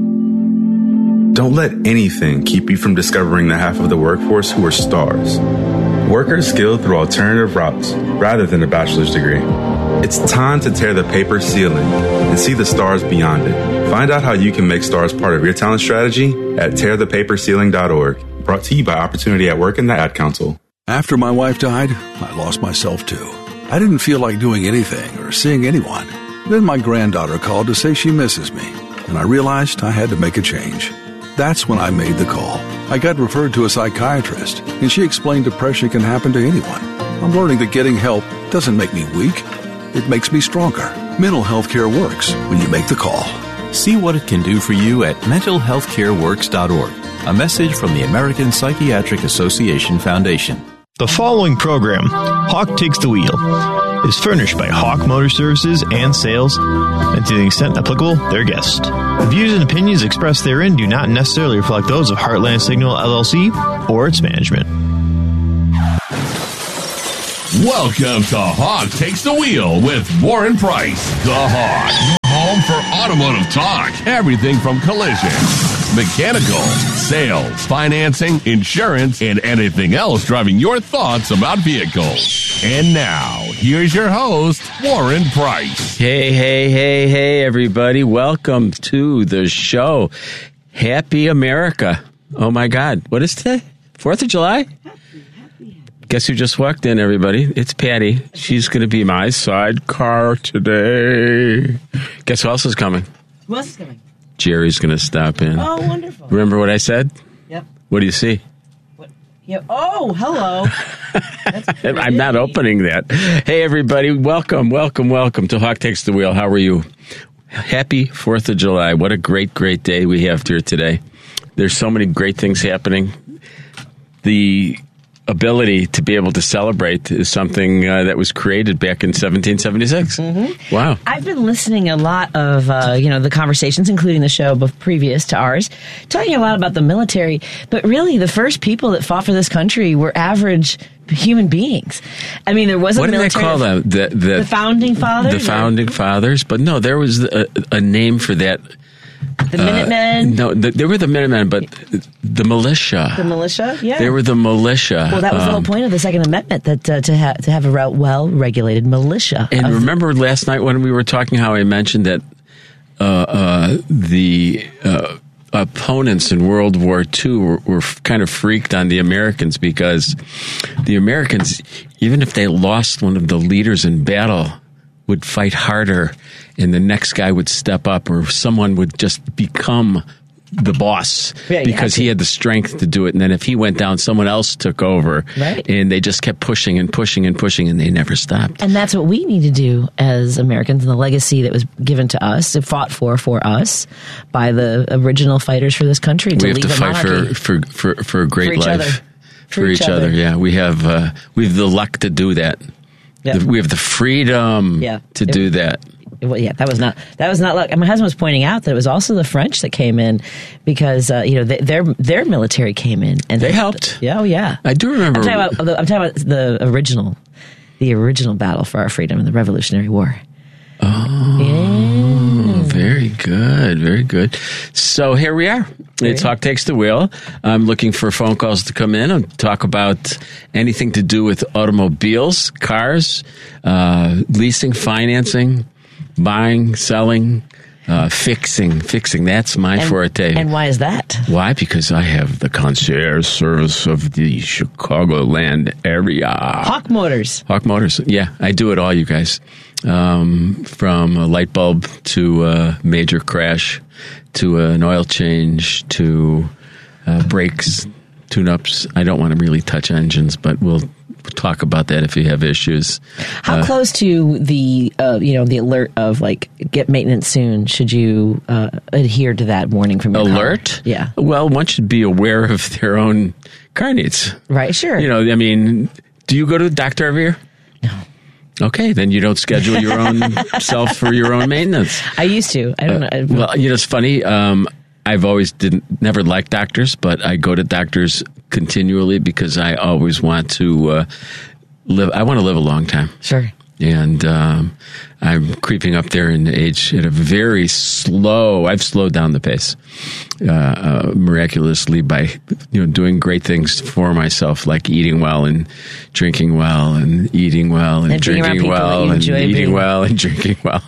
Don't let anything keep you from discovering the half of the workforce who are stars. Workers skilled through alternative routes rather than a bachelor's degree. It's time to tear the paper ceiling and see the stars beyond it. Find out how you can make stars part of your talent strategy at tear the paper ceiling dot org. Brought to you by Opportunity at Work and the Ad Council. After my wife died, I lost myself too. I didn't feel like doing anything or seeing anyone. Then my granddaughter called to say she misses me, and I realized I had to make a change. That's when I made the call. I got referred to a psychiatrist, and she explained depression can happen to anyone. I'm learning that getting help doesn't make me weak. It makes me stronger. Mental health care works when you make the call. See what it can do for you at mental health care works dot org. A message from the American Psychiatric Association Foundation. The following program, Hawk Takes the Wheel, is furnished by Hawk Motor Services and Sales, and to the extent applicable, their guests. The views and opinions expressed therein do not necessarily reflect those of Heartland Signal L L C or its management. Welcome to Hawk Takes the Wheel with Warren Price, the Hawk. Home for automotive talk. Everything from collision, mechanical, sales, financing, insurance, and anything else driving your thoughts about vehicles. And now, here's your host, Warren Price. Hey, hey, hey, hey, everybody. Welcome to the show. Happy America. Oh, my God. What is today? fourth of July? Guess who just walked in, everybody? It's Patty. She's going to be my sidecar today. Guess who else is coming? Who else is coming? Jerry's going to stop in. Oh, wonderful. Remember what I said? Yep. What do you see? What? Yep. Oh, hello. That's I'm not opening that. Hey, everybody. Welcome, welcome, welcome to Hawk Takes the Wheel. How are you? Happy fourth of July. What a great, great day we have here today. There's so many great things happening. The ability to be able to celebrate is something uh, that was created back in seventeen seventy-six. Mm-hmm. Wow. I've been listening a lot of, uh, you know, the conversations, including the show previous to ours, talking a lot about the military. But really, the first people that fought for this country were average human beings. I mean, there wasn't what did military. they call them? The, the, the founding fathers? The founding or? fathers. But no, there was a, a name for that. The Minutemen? Uh, no, the, they were the Minutemen, but the militia. The militia? Yeah. They were the militia. Well, that was um, the whole point of the Second Amendment, that uh, to, ha- to have a well-regulated militia. And remember the- last night when we were talking how I mentioned that uh, uh, the uh, opponents in World War Two were, were kind of freaked on the Americans because the Americans, even if they lost one of the leaders in battle, would fight harder, and the next guy would step up, or someone would just become the boss yeah, because he had the strength to do it. And then if he went down, someone else took over. Right. And they just kept pushing and pushing and pushing, and they never stopped. And that's what we need to do as Americans, and the legacy that was given to us, fought for for us by the original fighters for this country. To we have leave to fight monarchy. for, for, for, for a great for each life. Other. For, for each, each other. other, yeah. We have, uh, we have the luck to do that. Yep. We have the freedom yeah. to it, do that. Well, yeah, that was not that was not luck. My husband was pointing out that it was also the French that came in because uh, you know they, their their military came in and they, they helped. Yeah, oh yeah, I do remember. I'm talking about the, I'm talking about the original, the original battle for our freedom in the Revolutionary War. Oh, yeah. Very good, very good. So here we are. It's Hawk Takes the Wheel. I'm looking for phone calls to come in and talk about anything to do with automobiles, cars, uh, leasing, financing, buying, selling, uh, fixing. Fixing, that's my and, forte. And why is that? Why? Because I have the concierge service of the Chicagoland area. Hawk Motors. Hawk Motors. Yeah, I do it all, you guys. Um, from a light bulb to a major crash to an oil change to uh, brakes, tune-ups. I don't want to really touch engines, but we'll talk about that if you have issues. How uh, close to the uh, you know the alert of like get maintenance soon should you uh, adhere to that warning from your alert? Car? Yeah. Well, one should be aware of their own car needs. Right. Sure. You know, I mean, do you go to the doctor every year? No. Okay, then you don't schedule your own self for your own maintenance. I used to. I don't uh, know. Well, you know, it's funny. Um, I've always didn't never liked doctors, but I go to doctors continually because I always want to uh, live. I want to live a long time. Sure. And um, I'm creeping up there in age at a very slow. I've slowed down the pace uh, uh, miraculously by you know doing great things for myself, like eating well and drinking well, and eating well and, and drinking well, and eating being... well and drinking well.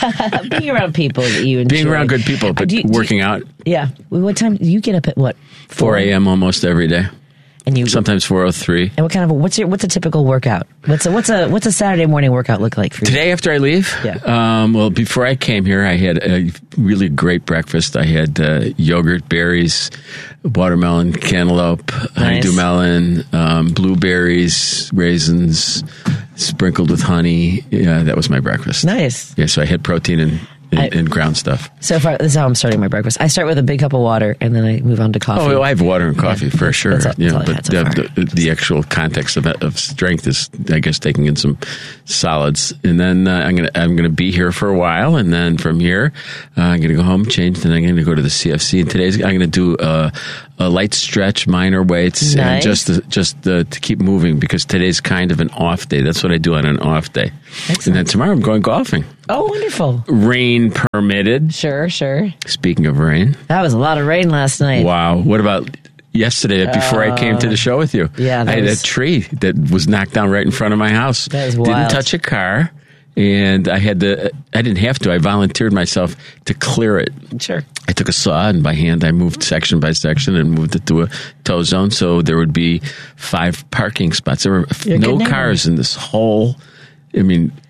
Being around people that you enjoy. Being around good people, but you, working you, out. Yeah. What time do you get up at? What? four a.m. almost every day. And you sometimes four oh three. And what kind of what's your what's a typical workout? What's a what's a what's a Saturday morning workout look like for you? Today after I leave? Yeah. Um, well, before I came here, I had a really great breakfast. I had uh, yogurt, berries, watermelon, cantaloupe, nice. honeydew melon, um, blueberries, raisins, sprinkled with honey. Yeah, that was my breakfast. Nice. Yeah, so I had protein and and, I, and ground stuff. So far, this is how I'm starting my breakfast. I start with a big cup of water, and then I move on to coffee. Oh, I have water and coffee yeah. for sure. That's all, that's yeah, all but the, the, the actual context of, of strength is, I guess, taking in some solids. And then uh, I'm gonna I'm gonna be here for a while, and then from here, uh, I'm gonna go home, change, then I'm gonna go to the C F C. And today's I'm gonna do a, a light stretch, minor weights, nice. and just to, just to, to keep moving because today's kind of an off day. That's what I do on an off day. Excellent. And then tomorrow I'm going golfing. Oh, wonderful. Rain permitted. Sure, sure. Speaking of rain. That was a lot of rain last night. Wow. What about yesterday before uh, I came to the show with you? Yeah. I had was, a tree that was knocked down right in front of my house. That is wild. Didn't touch a car. And I had to, I didn't have to. I volunteered myself to clear it. Sure. I took a saw and by hand I moved section by section and moved it to a tow zone. So there would be five parking spots. There were You're no cars in this whole, I mean,